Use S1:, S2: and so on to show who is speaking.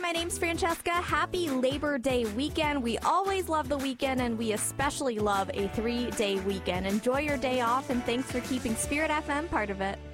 S1: My name's Francesca. Happy Labor Day weekend. We always love the weekend, and we especially love a 3-day weekend. Enjoy your day off, and thanks for keeping Spirit FM part of it.